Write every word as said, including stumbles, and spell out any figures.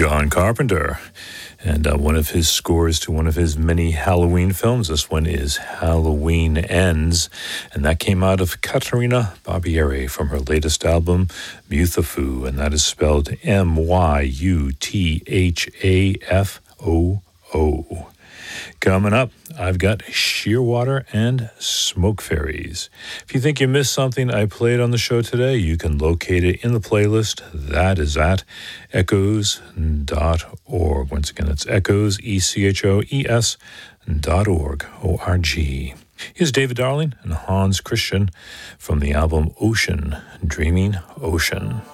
John Carpenter. And uh, one of his scores to one of his many Halloween films. This one is Halloween Ends. And that came out of Caterina Barbieri from her latest album, Muthafu. And that is spelled M Y U T H A F O O. Coming up, I've got Shearwater and Smoke Fairies. If you think you missed something I played on the show today, you can locate it in the playlist. That is at echoes dot org. Once again, it's echoes, E C H O E S dot org, O R G. Here's David Darling and Hans Christian from the album Ocean, Dreaming Ocean.